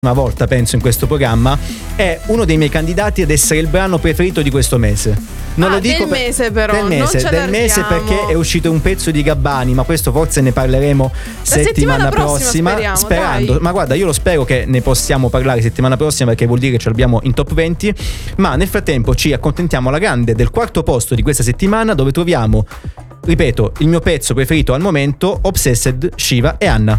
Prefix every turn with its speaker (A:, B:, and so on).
A: una volta penso in questo programma, è uno dei miei candidati ad essere il brano preferito di questo mese. Non lo dico
B: del mese però,
A: del mese,
B: non
A: del mese perché è uscito un pezzo di Gabbani, ma questo forse ne parleremo settimana prossima
B: speriamo,
A: sperando,
B: dai.
A: ma guarda, io lo spero che ne possiamo parlare settimana prossima, perché vuol dire che ce l'abbiamo in top 20, ma nel frattempo ci accontentiamo alla grande del quarto posto di questa settimana, dove troviamo, ripeto, il mio pezzo preferito al momento, Obsessed, Shiva e Anna.